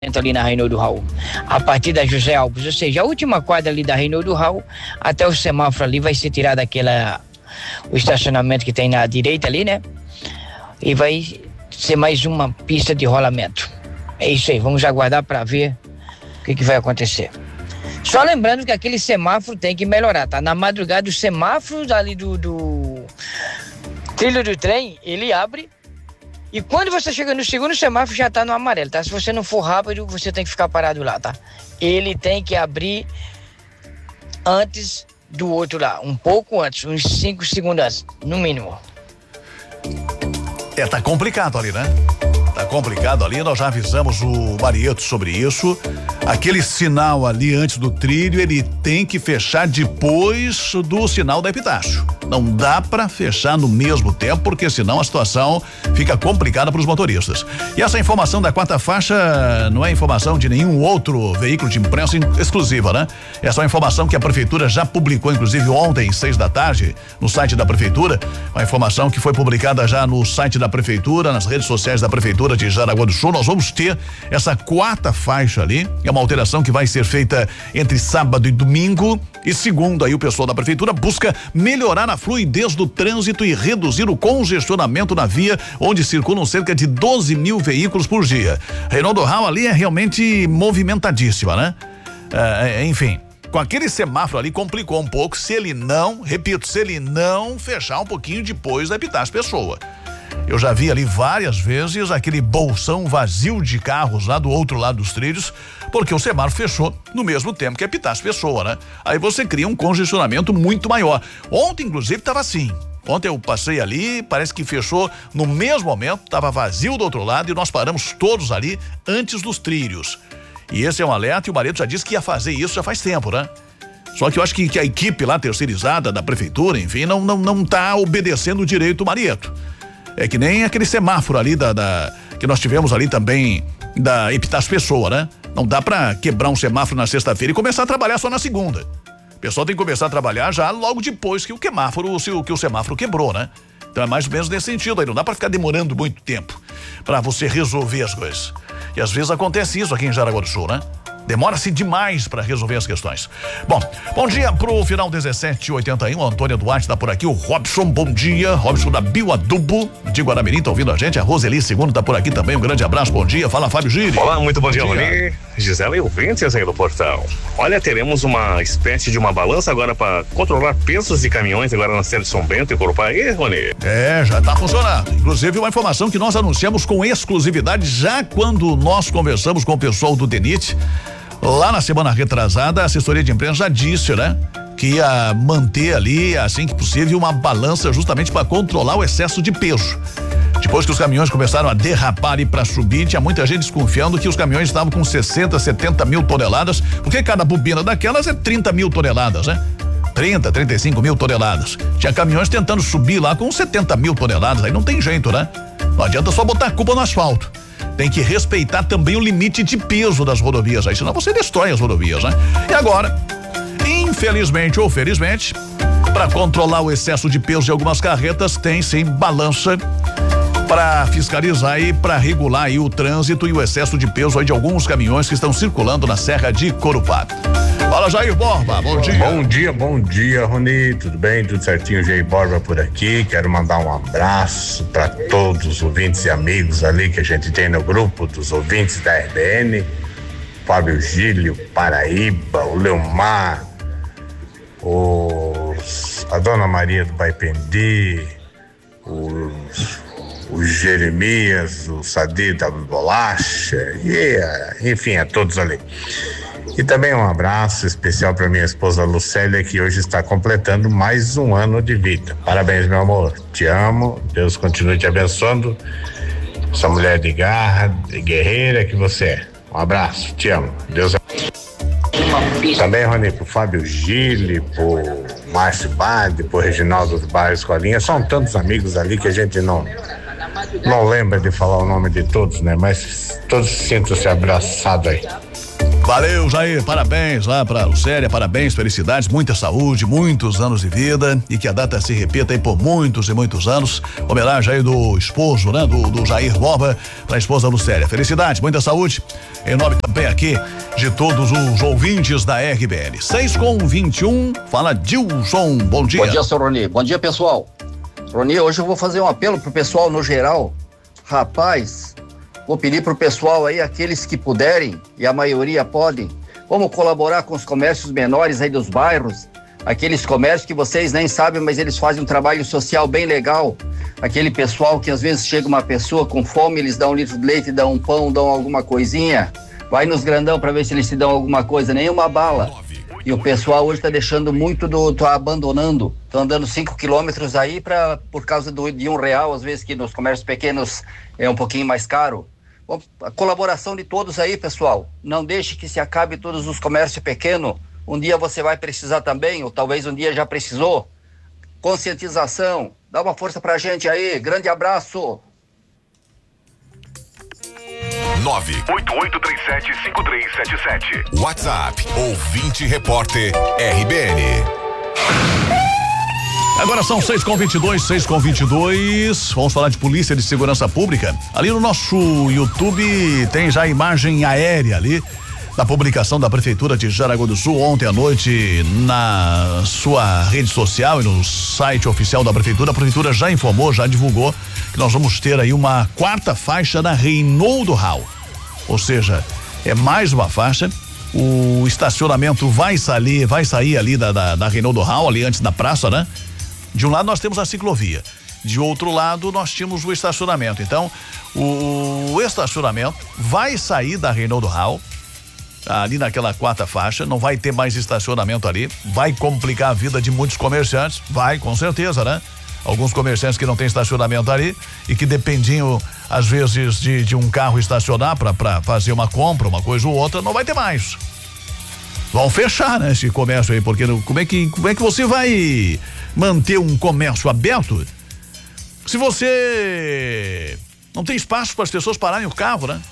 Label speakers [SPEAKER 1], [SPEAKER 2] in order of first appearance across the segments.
[SPEAKER 1] ali na Reinaldo Raul, a partir da José Alves, ou seja, a última quadra ali da Reinaldo Raul até o semáforo ali vai ser tirado o estacionamento que tem na direita ali, né? E vai ser mais uma pista de rolamento. É isso aí, vamos aguardar para ver o que vai acontecer. Só lembrando que aquele semáforo tem que melhorar, tá? Na madrugada os semáforos ali do trilho do trem, ele abre. E quando você chega no segundo semáforo, já tá no amarelo, tá? Se você não for rápido, você tem que ficar parado lá, tá? Ele tem que abrir antes do outro lá, um pouco antes, uns 5 segundos antes, no mínimo.
[SPEAKER 2] Tá complicado ali, né? Tá complicado ali, nós já avisamos o Marieto sobre isso. Aquele sinal ali antes do trilho, ele tem que fechar depois do sinal da Epitácio. Não dá pra fechar no mesmo tempo, porque senão a situação fica complicada pros motoristas. E essa informação da quarta faixa não é informação de nenhum outro veículo de imprensa exclusiva, né? Essa é uma informação que a prefeitura já publicou, inclusive ontem, 6 da tarde, no site da prefeitura. Uma informação que foi publicada já no site da prefeitura, nas redes sociais da prefeitura de Jaraguá do Sul. Nós vamos ter essa quarta faixa ali, é uma alteração que vai ser feita entre sábado e domingo, e segundo aí o pessoal da prefeitura, busca melhorar a fluidez do trânsito e reduzir o congestionamento na via, onde circulam cerca de 12 mil veículos por dia. Reinaldo Raul ali é realmente movimentadíssima, né? Enfim, com aquele semáforo ali complicou um pouco, se ele não fechar um pouquinho depois da Epitácio Pessoa. Eu já vi ali várias vezes aquele bolsão vazio de carros lá do outro lado dos trilhos, porque o semáforo fechou no mesmo tempo que a Epitácio Pessoa, né? Aí você cria um congestionamento muito maior. Ontem, inclusive, estava assim. Ontem eu passei ali, parece que fechou no mesmo momento, estava vazio do outro lado e nós paramos todos ali antes dos trilhos. E esse é um alerta e o Marieto já disse que ia fazer isso já faz tempo, né? Só que eu acho que a equipe lá terceirizada da prefeitura, enfim, não tá obedecendo direito o Marieto. É que nem aquele semáforo ali que nós tivemos ali também da Epitácio Pessoa, né? Não dá pra quebrar um semáforo na sexta-feira e começar a trabalhar só na segunda. O pessoal tem que começar a trabalhar já logo depois que o semáforo quebrou, né? Então é mais ou menos nesse sentido aí, não dá pra ficar demorando muito tempo pra você resolver as coisas. E às vezes acontece isso aqui em Jaraguá do Sul, né? Demora-se demais para resolver as questões. Bom dia pro final 1781, o Antônio Duarte tá por aqui, o Robson, bom dia, Robson da Bioadubo de Guaramirim tá ouvindo a gente, a Roseli Segundo tá por aqui também, um grande abraço, bom dia, fala Fábio Giri.
[SPEAKER 3] Olá, muito bom dia, Rony, Gisela e ouvintes aí do portal. Olha, teremos uma espécie de uma balança agora para controlar pesos de caminhões agora na cidade de São Bento e Corupá, aí, Rony?
[SPEAKER 2] Já tá funcionando, inclusive uma informação que nós anunciamos com exclusividade já quando nós conversamos com o pessoal do DENIT. Lá na semana retrasada, a assessoria de imprensa já disse, né? Que ia manter ali, assim que possível, uma balança justamente para controlar o excesso de peso. Depois que os caminhões começaram a derrapar e para subir, tinha muita gente desconfiando que os caminhões estavam com 60, 70 mil toneladas, porque cada bobina daquelas é 30 mil toneladas, né? 30, 35 mil toneladas. Tinha caminhões tentando subir lá com 70 mil toneladas, aí não tem jeito, né? Não adianta só botar a culpa no asfalto. Tem que respeitar também o limite de peso das rodovias, aí senão você destrói as rodovias, né? E agora, infelizmente ou felizmente, para controlar o excesso de peso de algumas carretas, tem sim balança para fiscalizar e para regular aí o trânsito e o excesso de peso aí de alguns caminhões que estão circulando na Serra de Corupá. Fala, Jair Borba, bom dia.
[SPEAKER 4] Bom dia, Rony, tudo bem? Tudo certinho, Jair Borba por aqui, quero mandar um abraço para todos os ouvintes e amigos ali que a gente tem no grupo dos ouvintes da RBN, Fábio Gílio, Paraíba, o Leomar, a Dona Maria do Baipendi, o Jeremias, o Sadi da Bolacha, enfim, a todos ali. E também um abraço especial para minha esposa Lucélia, que hoje está completando mais um ano de vida. Parabéns, meu amor. Te amo. Deus continue te abençoando. Essa mulher de garra, de guerreira que você é. Um abraço. Te amo. Deus abençoe. Também, Rony, pro Fábio Gili, pro Márcio Bade, pro Reginaldo do Bairro Escolinha. São tantos amigos ali que a gente não lembra de falar o nome de todos, né? Mas todos sintam-se abraçados aí.
[SPEAKER 2] Valeu, Jair, parabéns lá pra Lucélia, parabéns, felicidades, muita saúde, muitos anos de vida e que a data se repita aí por muitos e muitos anos. Homenagem aí do esposo, né? Do Jair Borba pra esposa Lucélia. Felicidades, muita saúde, em nome também aqui de todos os ouvintes da RBN. 6:21, fala Dilson, bom dia.
[SPEAKER 5] Bom dia, seu Roni, bom dia, pessoal. Roni, hoje eu vou fazer um apelo pro pessoal no geral. Rapaz, vou pedir pro pessoal aí, aqueles que puderem, e a maioria podem, vamos colaborar com os comércios menores aí dos bairros, aqueles comércios que vocês nem sabem, mas eles fazem um trabalho social bem legal. Aquele pessoal que às vezes chega uma pessoa com fome, eles dão um litro de leite, dão um pão, dão alguma coisinha. Vai nos grandão para ver se eles te dão alguma coisa, nenhuma bala. E o pessoal hoje tá deixando muito tá abandonando. Estão andando 5 quilômetros aí por causa de R$1, às vezes que nos comércios pequenos é um pouquinho mais caro. Bom, a colaboração de todos aí, pessoal. Não deixe que se acabe todos os comércios pequenos. Um dia você vai precisar também, ou talvez um dia já precisou. Conscientização. Dá uma força pra gente aí. Grande abraço.
[SPEAKER 6] 988375377. WhatsApp, ouvinte repórter RBN.
[SPEAKER 2] Agora são 6:22. Vamos falar de polícia de segurança pública. Ali no nosso YouTube tem já a imagem aérea ali da publicação da Prefeitura de Jaraguá do Sul ontem à noite na sua rede social e no site oficial da Prefeitura. A Prefeitura já informou, já divulgou que nós vamos ter aí uma 4ª faixa na Reinaldo Rau. Ou seja, é mais uma faixa. O estacionamento vai sair ali da Reinaldo Rau, ali antes da praça, né? De um lado nós temos a ciclovia, de outro lado nós tínhamos o estacionamento. Então, o estacionamento vai sair da Reinaldo Rau, ali naquela 4ª faixa, não vai ter mais estacionamento ali, vai complicar a vida de muitos comerciantes, vai, com certeza, né? Alguns comerciantes que não tem estacionamento ali e que dependiam, às vezes, de um carro estacionar para fazer uma compra, uma coisa ou outra, não vai ter mais. Vão fechar, né, esse comércio aí, porque como é que você vai manter um comércio aberto se você não tem espaço para as pessoas pararem o carro, né?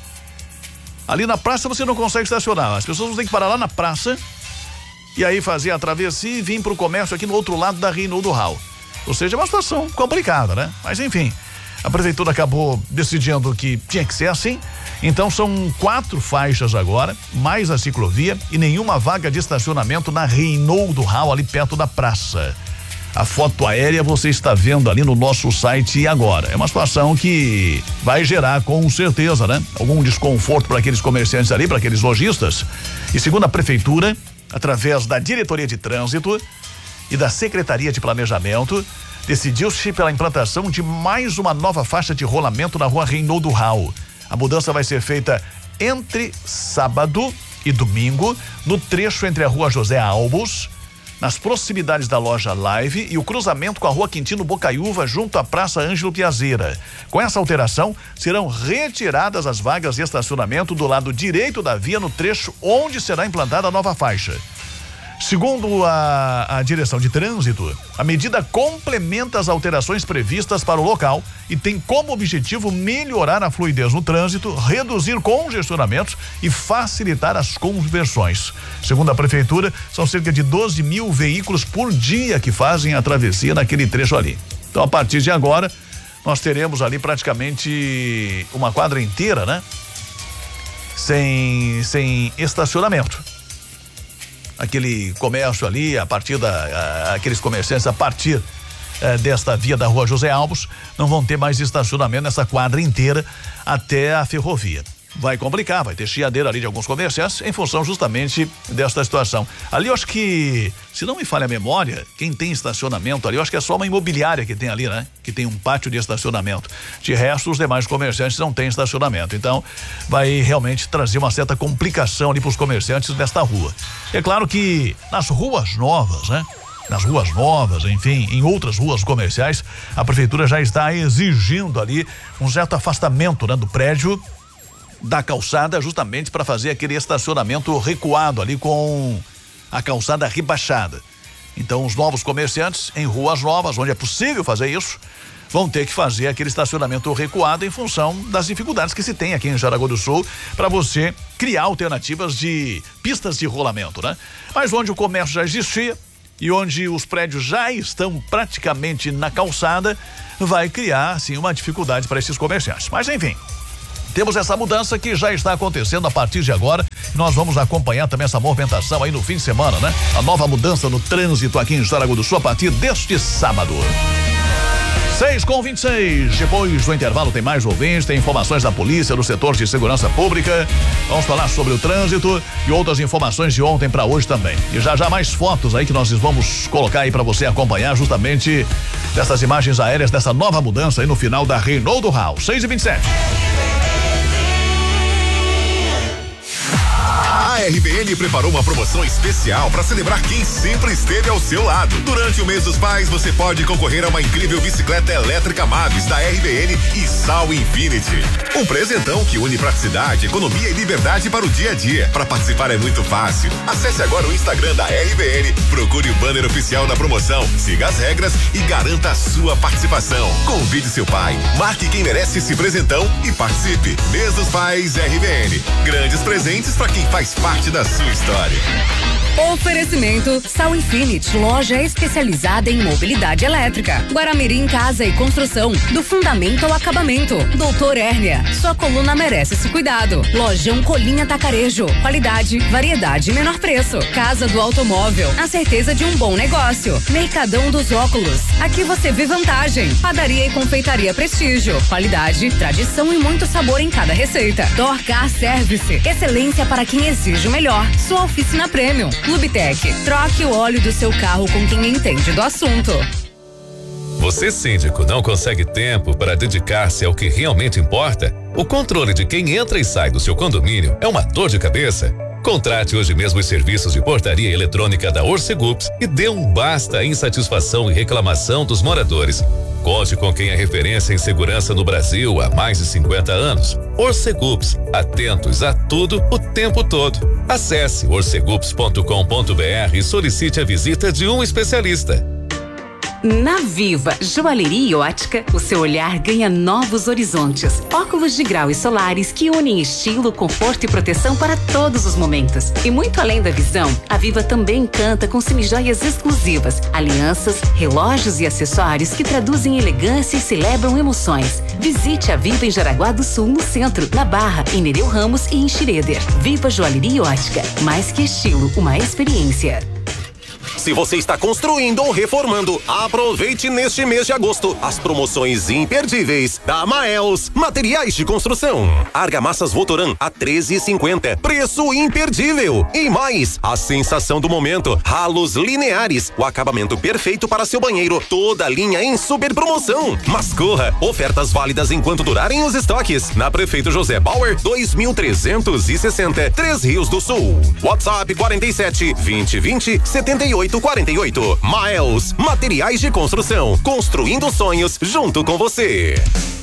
[SPEAKER 2] Ali na praça você não consegue estacionar, as pessoas têm que parar lá na praça e aí fazer a travessia e vir pro comércio aqui no outro lado da Reinaldo Rau. Ou seja, é uma situação complicada, né? Mas enfim, a prefeitura acabou decidindo que tinha que ser assim. Então são 4 faixas agora, mais a ciclovia e nenhuma vaga de estacionamento na Reinaldo Rau, ali perto da praça. A foto aérea você está vendo ali no nosso site agora. É uma situação que vai gerar, com certeza, né? Algum desconforto para aqueles comerciantes ali, para aqueles lojistas. E segundo a prefeitura, através da Diretoria de Trânsito e da Secretaria de Planejamento, decidiu-se pela implantação de mais uma nova faixa de rolamento na rua Reinaldo Rau. A mudança vai ser feita entre sábado e domingo, no trecho entre a rua José Albos, nas proximidades da loja Live e o cruzamento com a rua Quintino Bocaiúva, junto à Praça Ângelo Piazeira. Com essa alteração, serão retiradas as vagas de estacionamento do lado direito da via no trecho onde será implantada a nova faixa. Segundo a direção de trânsito, a medida complementa as alterações previstas para o local e tem como objetivo melhorar a fluidez no trânsito, reduzir congestionamentos e facilitar as conversões. Segundo a prefeitura, são cerca de 12 mil veículos por dia que fazem a travessia naquele trecho ali. Então, a partir de agora, nós teremos ali praticamente uma quadra inteira, né? Sem estacionamento. Aquele comércio ali, a partir aqueles comerciantes a partir desta via da rua José Albos, não vão ter mais estacionamento nessa quadra inteira até a ferrovia. Vai complicar, vai ter chiadeira ali de alguns comerciantes em função justamente desta situação. Ali eu acho que, se não me falha a memória, quem tem estacionamento ali, eu acho que é só uma imobiliária que tem ali, né? Que tem um pátio de estacionamento. De resto, os demais comerciantes não têm estacionamento. Então, vai realmente trazer uma certa complicação ali para os comerciantes desta rua. É claro que nas ruas novas, né? Nas ruas novas, enfim, em outras ruas comerciais, a prefeitura já está exigindo ali um certo afastamento, né? Do prédio, da calçada, justamente para fazer aquele estacionamento recuado ali com a calçada rebaixada. Então, os novos comerciantes em ruas novas, onde é possível fazer isso, vão ter que fazer aquele estacionamento recuado em função das dificuldades que se tem aqui em Jaraguá do Sul para você criar alternativas de pistas de rolamento, né? Mas onde o comércio já existia e onde os prédios já estão praticamente na calçada, vai criar, assim, uma dificuldade para esses comerciantes. Mas, enfim, temos essa mudança que já está acontecendo a partir de agora. Nós vamos acompanhar também essa movimentação aí no fim de semana, né? A nova mudança no trânsito aqui em Jaraguá do Sul a partir deste sábado. 6:26. Depois do intervalo tem mais ouvintes, tem informações da polícia, do setor de segurança pública. Vamos falar sobre o trânsito e outras informações de ontem para hoje também. E já mais fotos aí que nós vamos colocar aí para você acompanhar justamente dessas imagens aéreas dessa nova mudança aí no final da Reinaldo Hall. 6:27.
[SPEAKER 6] A RBN preparou uma promoção especial para celebrar quem sempre esteve ao seu lado. Durante o mês dos pais, você pode concorrer a uma incrível bicicleta elétrica Mavis da RBN e Sal Infinity. Um presentão que une praticidade, economia e liberdade para o dia a dia. Para participar é muito fácil. Acesse agora o Instagram da RBN, procure o banner oficial da promoção, siga as regras e garanta a sua participação. Convide seu pai, marque quem merece esse presentão e participe. Mês dos Pais RBN. Grandes presentes para quem faz parte da sua história.
[SPEAKER 7] Oferecimento Sal Infinity, loja especializada em mobilidade elétrica. Guaramirim Casa e Construção, do fundamento ao acabamento. Doutor Hérnia, sua coluna merece esse cuidado. Lojão Colinha Tacarejo, qualidade, variedade e menor preço. Casa do Automóvel, a certeza de um bom negócio. Mercadão dos Óculos, aqui você vê vantagem. Padaria e Confeitaria Prestígio, qualidade, tradição e muito sabor em cada receita. Dorcar Service, excelência para quem exige o melhor. Sua oficina premium. Lubitec, troque o óleo do seu carro com quem entende do assunto.
[SPEAKER 8] Você, síndico, não consegue tempo para dedicar-se ao que realmente importa? O controle de quem entra e sai do seu condomínio é uma dor de cabeça? Contrate hoje mesmo os serviços de portaria eletrônica da Orcegups e dê um basta à insatisfação e reclamação dos moradores. Conte com quem é referência em segurança no Brasil há mais de 50 anos. Orcegups, atentos a tudo o tempo todo. Acesse orcegups.com.br e solicite a visita de um especialista.
[SPEAKER 9] Na Viva Joalheria e Ótica, o seu olhar ganha novos horizontes. Óculos de grau e solares que unem estilo, conforto e proteção para todos os momentos. E muito além da visão, a Viva também encanta com semijoias exclusivas, alianças, relógios e acessórios que traduzem elegância e celebram emoções. Visite a Viva em Jaraguá do Sul, no centro, na Barra, em Nereu Ramos e em Schroeder. Viva Joalheria e Ótica, mais que estilo, uma experiência.
[SPEAKER 10] Se você está construindo ou reformando, aproveite neste mês de agosto as promoções imperdíveis da Maels Materiais de Construção. Argamassas Votoran a 13,50, preço imperdível. E mais, a sensação do momento, ralos lineares, o acabamento perfeito para seu banheiro, toda a linha em super promoção. Mas corra, ofertas válidas enquanto durarem os estoques. Na Prefeito José Bauer, 2360, Três Rios do Sul. WhatsApp 47 2020 7848. Maels Materiais de Construção, construindo sonhos junto com você.